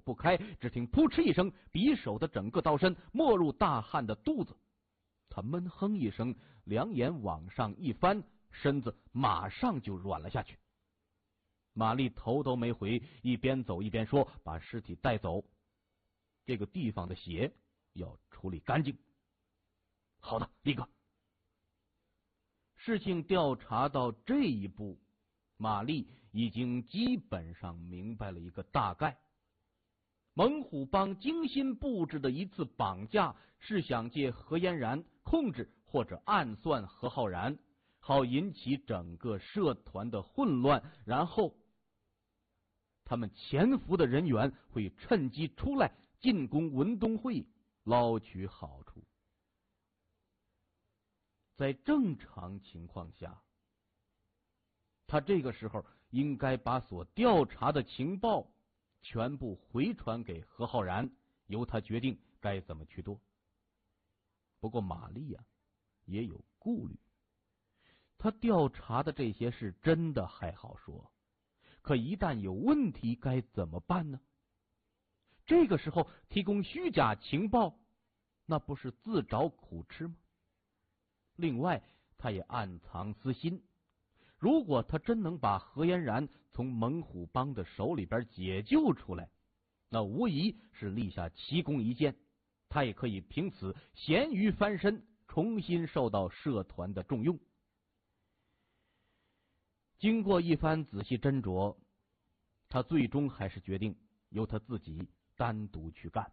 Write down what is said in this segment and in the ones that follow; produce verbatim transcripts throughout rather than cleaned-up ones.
不开，只听扑哧一声，匕首的整个刀身没入大汉的肚子。他闷哼一声，两眼往上一翻，身子马上就软了下去。玛丽头都没回，一边走一边说：“把尸体带走，这个地方的血要处理干净。”好的，立刻。事情调查到这一步，玛丽已经基本上明白了一个大概。猛虎帮精心布置的一次绑架，是想借何嫣然控制或者暗算何浩然，好引起整个社团的混乱，然后他们潜伏的人员会趁机出来进攻文东会，捞取好处。在正常情况下，他这个时候应该把所调查的情报全部回传给何浩然，由他决定该怎么去做。不过玛丽啊也有顾虑，他调查的这些是真的还好说，可一旦有问题该怎么办呢？这个时候提供虚假情报，那不是自找苦吃吗？另外他也暗藏私心，如果他真能把何嫣然从猛虎帮的手里边解救出来，那无疑是立下奇功一件，他也可以凭此咸鱼翻身，重新受到社团的重用。经过一番仔细斟酌，他最终还是决定由他自己单独去干。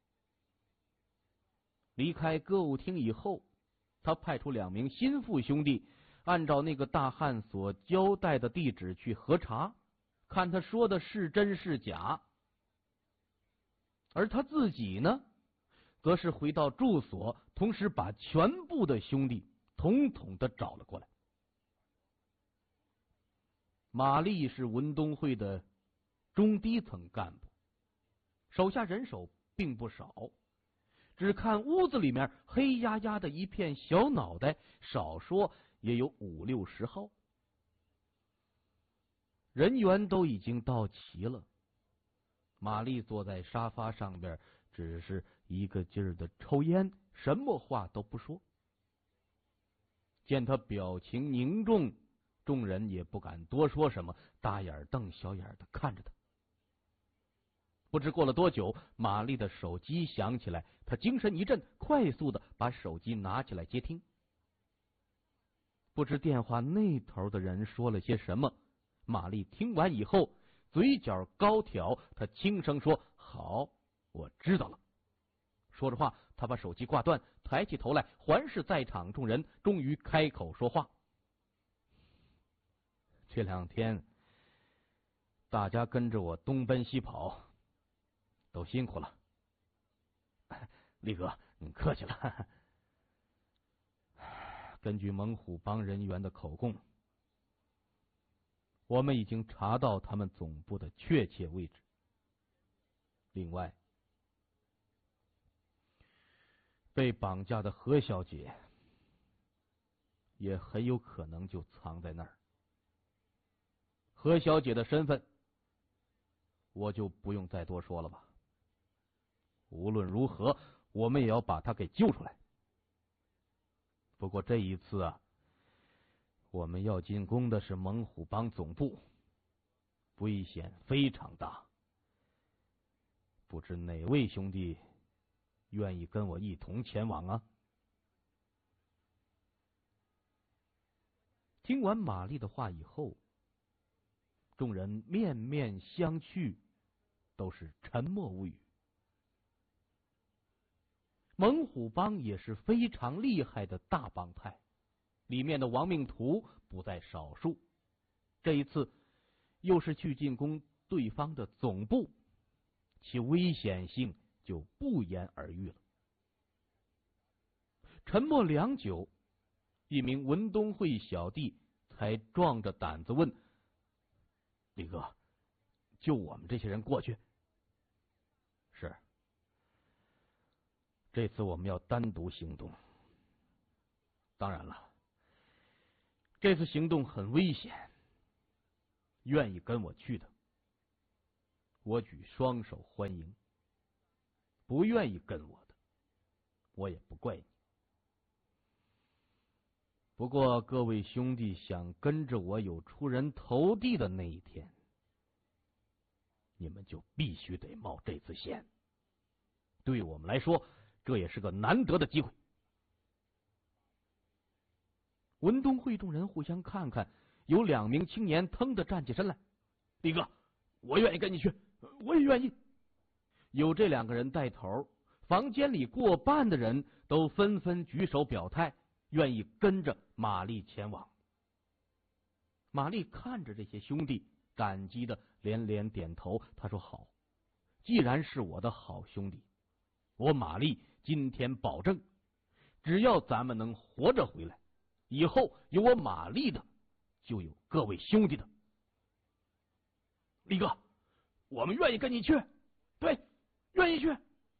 离开歌舞厅以后，他派出两名心腹兄弟，按照那个大汉所交代的地址去核查，看他说的是真是假。而他自己呢，则是回到住所，同时把全部的兄弟统统的找了过来。玛丽是文东会的中低层干部，手下人手并不少，只看屋子里面黑压压的一片小脑袋，少说也有五六十号。人员都已经到齐了，玛丽坐在沙发上边，只是一个劲儿的抽烟，什么话都不说。见他表情凝重，众人也不敢多说什么，大眼瞪小眼的看着他。不知过了多久，玛丽的手机响起来，她精神一振，快速的把手机拿起来接听。不知电话那头的人说了些什么，玛丽听完以后嘴角高挑，她轻声说：“好，我知道了。”说着话，她把手机挂断，抬起头来环视在场众人，终于开口说话：“这两天大家跟着我东奔西跑，都辛苦了。力哥，你客气了。根据猛虎帮人员的口供，我们已经查到他们总部的确切位置。另外，被绑架的何小姐也很有可能就藏在那儿。何小姐的身份我就不用再多说了吧。无论如何，我们也要把她给救出来。不过这一次啊，我们要进攻的是猛虎帮总部，危险非常大。不知哪位兄弟愿意跟我一同前往啊？听完玛丽的话以后，众人面面相觑，都是沉默无语。猛虎帮也是非常厉害的大帮派，里面的亡命徒不在少数。这一次又是去进攻对方的总部，其危险性就不言而喻了。沉默良久，一名文东会小弟才壮着胆子问：“李哥，就我们这些人过去？”是。这次我们要单独行动。当然了，这次行动很危险，愿意跟我去的， 我举双手欢迎。不愿意跟我的，我也不怪你。不过各位兄弟想跟着我有出人头地的那一天，你们就必须得冒这次险。对我们来说，这也是个难得的机会。文东会众人互相看看，有两名青年腾地站起身来：“李哥，我愿意跟你去，我也愿意。”有这两个人带头，房间里过半的人都纷纷举手表态，愿意跟着玛丽前往。玛丽看着这些兄弟，感激的连连点头。他说：“好，既然是我的好兄弟，我玛丽今天保证，只要咱们能活着回来，以后有我玛丽的，就有各位兄弟的。李哥，我们愿意跟你去，对，愿意去。”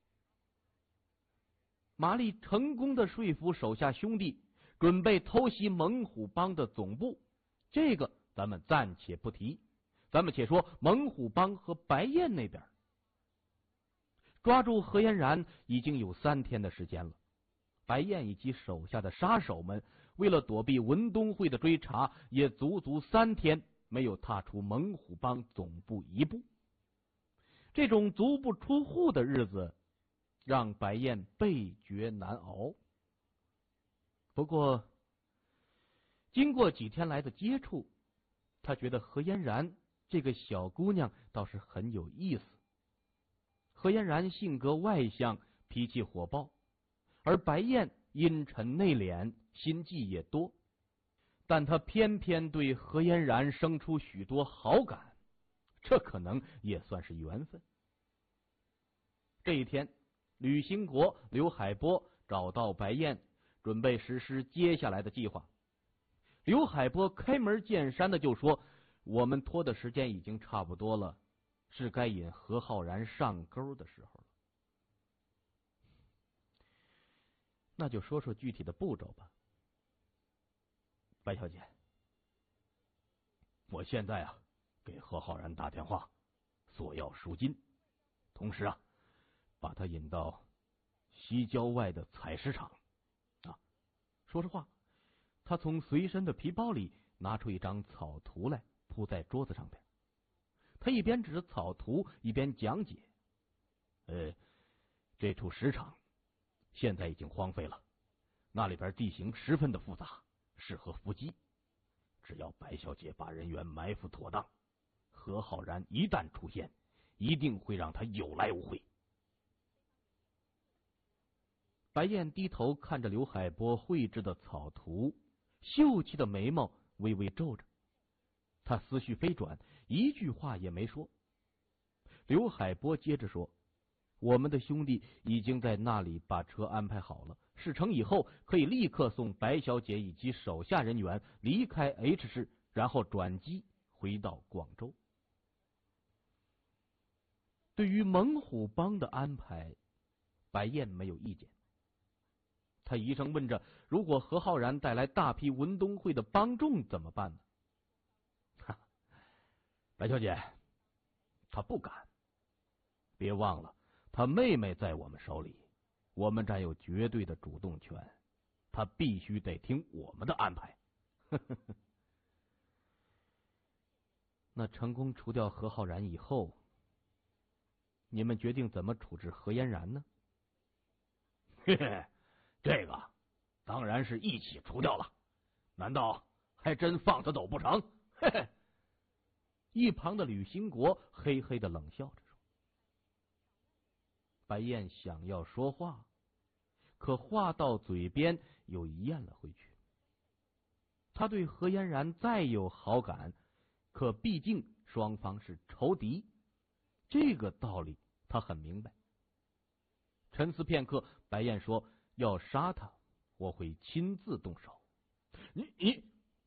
玛丽成功的说服手下兄弟，准备偷袭猛虎帮的总部。这个咱们暂且不提，咱们且说猛虎帮和白燕那边。抓住何嫣然已经有三天的时间了，白燕以及手下的杀手们为了躲避文东会的追查，也足足三天没有踏出猛虎帮总部一步。这种足不出户的日子让白燕倍觉难熬。不过经过几天来的接触，他觉得何嫣然这个小姑娘倒是很有意思。何嫣然性格外向，脾气火爆，而白燕阴沉内敛，心计也多，但他偏偏对何嫣然生出许多好感，这可能也算是缘分。这一天，吕兴国、刘海波找到白燕，准备实施接下来的计划。刘海波开门见山的就说：“我们拖的时间已经差不多了，是该引何浩然上钩的时候了。”那就说说具体的步骤吧。白小姐，我现在啊，给何浩然打电话，索要赎金，同时啊，把他引到西郊外的采石场。啊，说实话，他从随身的皮包里拿出一张草图来，铺在桌子上边。他一边指着草图，一边讲解：“呃，这处石场现在已经荒废了，那里边地形十分的复杂，适合伏击。只要白小姐把人员埋伏妥当，何浩然一旦出现，一定会让他有来无回。”白燕低头看着刘海波绘制的草图，秀气的眉毛微微皱着。他思绪飞转，一句话也没说。刘海波接着说：“我们的兄弟已经在那里把车安排好了，事成以后可以立刻送白小姐以及手下人员离开 H 市，然后转机回到广州。”对于猛虎帮的安排，白燕没有意见。他疑声问着：“如果何浩然带来大批文东会的帮众怎么办呢？”哈，白小姐，他不敢。别忘了，他妹妹在我们手里，我们占有绝对的主动权，他必须得听我们的安排。那成功除掉何浩然以后，你们决定怎么处置何嫣然呢？嘿嘿，这个当然是一起除掉了，难道还真放他走不成？嘿嘿。一旁的吕兴国嘿嘿的冷笑着说。白燕想要说话，可话到嘴边又咽了回去。他对何嫣然再有好感，可毕竟双方是仇敌，这个道理他很明白。沉思片刻，白燕说：“要杀他，我会亲自动手。”你你，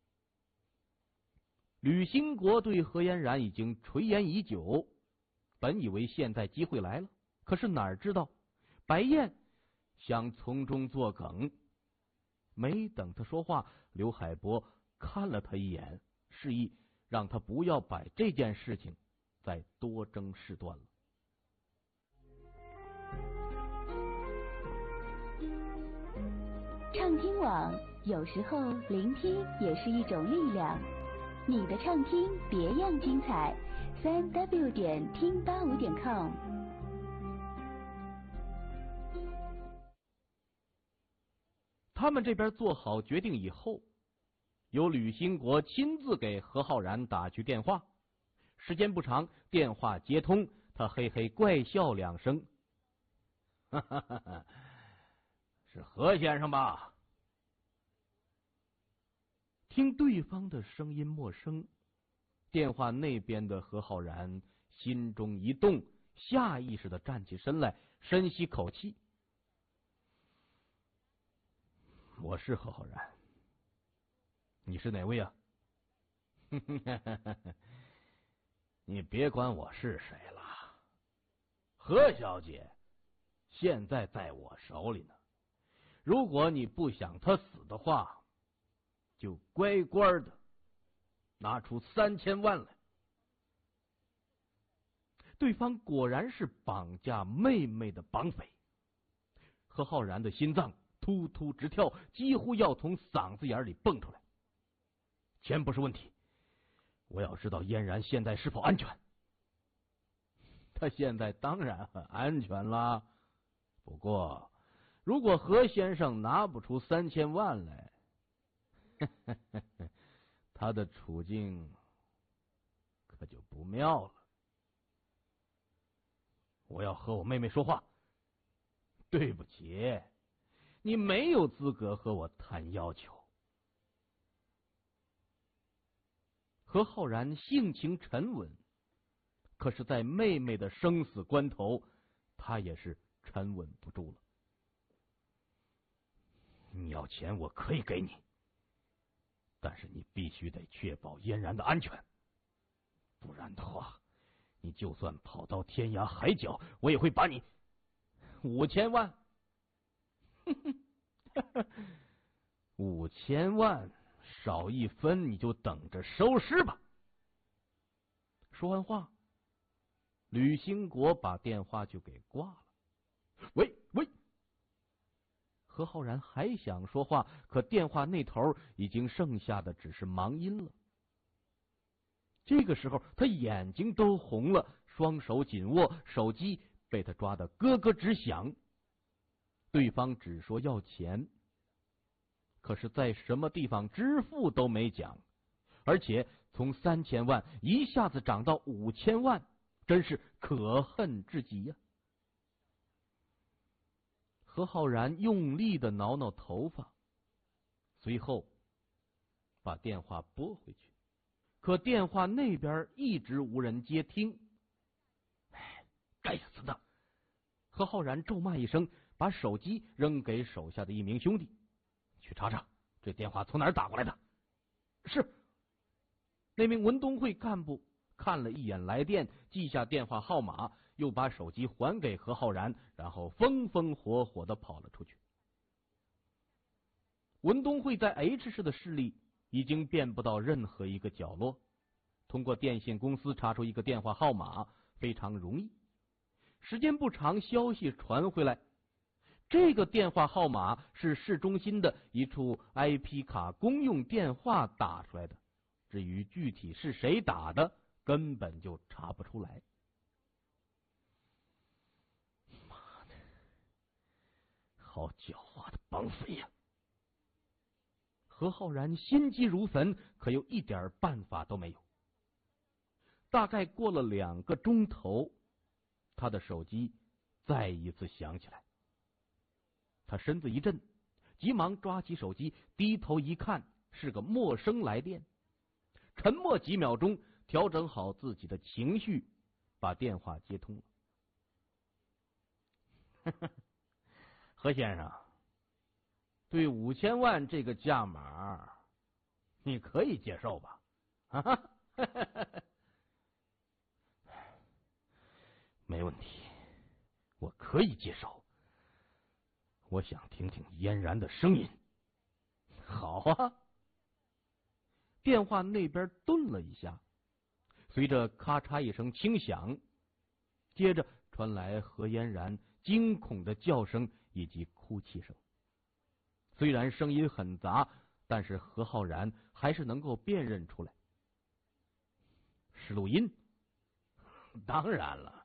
吕兴国对何嫣然已经垂涎已久，本以为现在机会来了，可是哪知道白燕想从中作梗。没等他说话，刘海波看了他一眼，示意让他不要把这件事情再多争事端了。 畅听网，有时候聆听也是一种力量。你的畅听别样精彩，三 w 点听八五点 com。 他们这边做好决定以后，由吕兴国亲自给何浩然打去电话。时间不长，电话接通，他嘿嘿怪笑两声，哈哈哈哈，是何先生吧？听对方的声音陌生，电话那边的何浩然心中一动，下意识的站起身来，深吸口气。我是何浩然，你是哪位啊？你别管我是谁了，何小姐现在在我手里呢。如果你不想她死的话，就乖乖的拿出三千万来。对方果然是绑架妹妹的绑匪，何浩然的心脏突突直跳，几乎要从嗓子眼里蹦出来。钱不是问题，我要知道嫣然现在是否安全。他现在当然很安全啦，不过如果何先生拿不出三千万来，他的处境可就不妙了。我要和我妹妹说话。对不起，你没有资格和我谈要求。何浩然性情沉稳，可是在妹妹的生死关头，他也是沉稳不住了。你要钱我可以给你，但是你必须得确保嫣然的安全，不然的话，你就算跑到天涯海角，我也会把你五千万，五千万少一分，你就等着收尸吧。说完话，吕兴国把电话就给挂了。喂喂，何浩然还想说话，可电话那头已经剩下的只是忙音了。这个时候他眼睛都红了，双手紧握，手机被他抓得咯咯直响。对方只说要钱，可是在什么地方支付都没讲，而且从三千万一下子涨到五千万，真是可恨至极呀！何浩然用力的挠挠头发，随后把电话拨回去，可电话那边一直无人接听。哎，该死的！何浩然咒骂一声，把手机扔给手下的一名兄弟，去查查这电话从哪儿打过来的。是。那名文东会干部看了一眼来电，记下电话号码，又把手机还给何浩然，然后风风火火的跑了出去。文东会在 H 市的势力已经遍布到任何一个角落，通过电信公司查出一个电话号码非常容易。时间不长，消息传回来，这个电话号码是市中心的一处 I P 卡公用电话打出来的，至于具体是谁打的，根本就查不出来。妈的，好狡猾的绑匪呀！何浩然心急如焚，可又一点办法都没有。大概过了两个钟头，他的手机再一次响起来。他身子一震，急忙抓起手机，低头一看，是个陌生来电。沉默几秒钟，调整好自己的情绪，把电话接通了。何先生，对五千万这个价码，你可以接受吧？啊，没问题，我可以接受。我想听听嫣然的声音。好啊。电话那边顿了一下， 随着咔嚓一声轻响，接着传来何嫣然惊恐的叫声以及哭泣声。虽然声音很杂，但是何浩然还是能够辨认出来。是录音？当然了，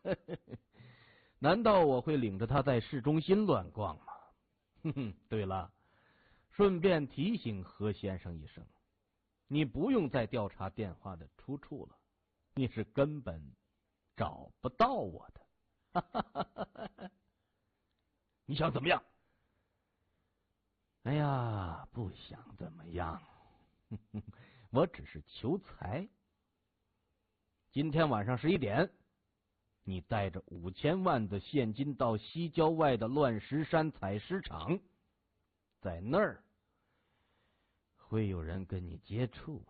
难道我会领着他在市中心乱逛吗？哼哼，对了，顺便提醒何先生一声，你不用再调查电话的出处了，你是根本找不到我的。你想怎么样？哎呀，不想怎么样，我只是求财。今天晚上十一点，你带着五千万的现金到西郊外的乱石山采石场，在那儿会有人跟你接触。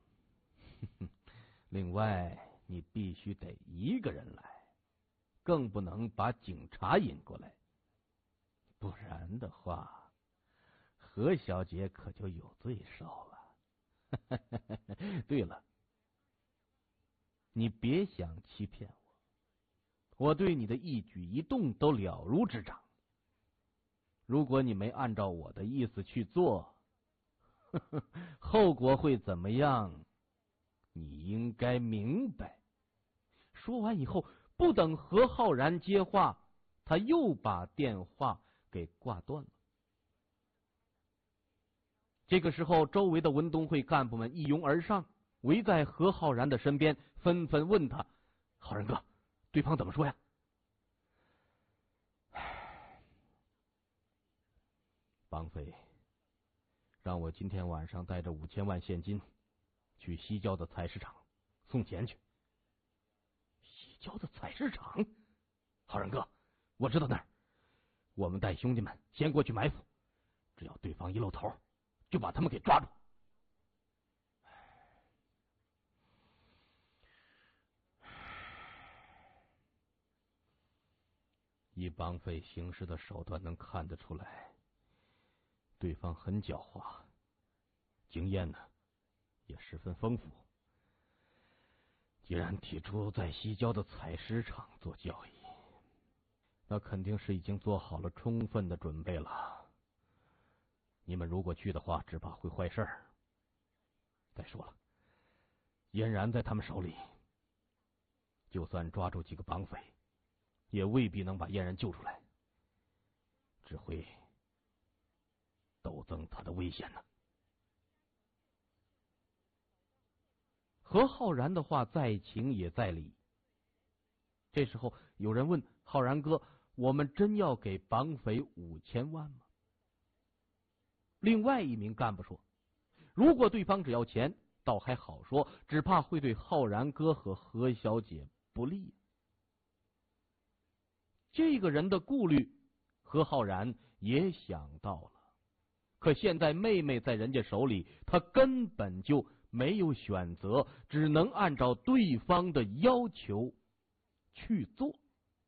另外，你必须得一个人来，更不能把警察引过来，不然的话，何小姐可就有罪受了。对了，你别想欺骗我，我对你的一举一动都了如指掌。如果你没按照我的意思去做，呵呵，后果会怎么样？你应该明白。说完以后，不等何浩然接话，他又把电话给挂断了。这个时候，周围的文东会干部们一拥而上，围在何浩然的身边，纷纷问他：“浩然哥，对方怎么说呀？”绑匪让我今天晚上带着五千万现金去西郊的采石场送钱去。西郊的采石场？浩然哥，我知道那儿，我们带兄弟们先过去埋伏，只要对方一露头，就把他们给抓住。以绑匪行事的手段能看得出来，对方很狡猾，经验呢也十分丰富。既然提出在西郊的采石场做交易，那肯定是已经做好了充分的准备了。你们如果去的话，只怕会坏事儿。再说了，嫣然在他们手里，就算抓住几个绑匪，也未必能把嫣然救出来，只会陡增他的危险呢。何浩然的话在情也在理。这时候有人问浩然哥：“我们真要给绑匪五千万吗？”另外一名干部说：“如果对方只要钱，倒还好说，只怕会对浩然哥和何小姐不利。”这个人的顾虑，何浩然也想到了。可现在妹妹在人家手里，他根本就没有选择，只能按照对方的要求去做。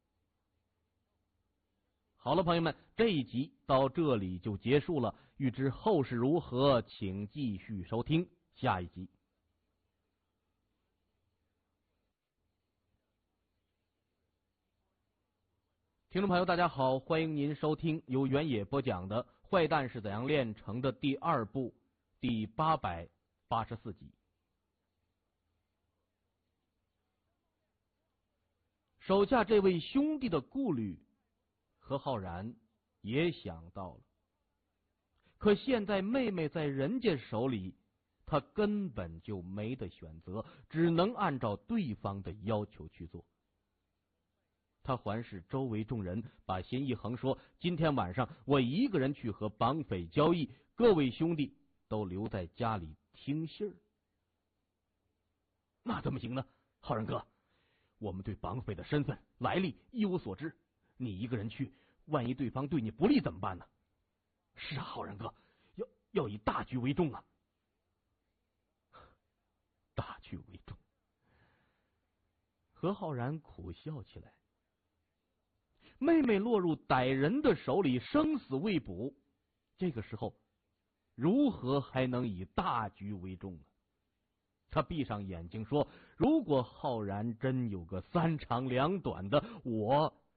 好了，朋友们，这一集到这里就结束了。欲知后事如何，请继续收听下一集。听众朋友，大家好，欢迎您收听由原野播讲的《坏蛋是怎样炼成的》第二部第八百八十四集。手下这位兄弟的顾虑，何浩然也想到了。可现在妹妹在人家手里，他根本就没得选择，只能按照对方的要求去做。他环视周围众人，把心一横，说：“今天晚上我一个人去和绑匪交易，各位兄弟都留在家里听信儿。”那怎么行呢？浩然哥，我们对绑匪的身份来历一无所知，你一个人去，万一对方对你不利怎么办呢？是啊，浩然哥，要要以大局为重啊！大局为重。何浩然苦笑起来。妹妹落入歹人的手里，生死未卜，这个时候如何还能以大局为重呢？ 他闭上眼睛说：如果浩然真有个三长两短的，我